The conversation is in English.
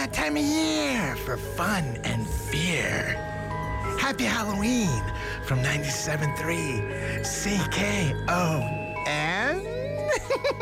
that time of year for fun and fear. Happy Halloween from 97.3 CKON.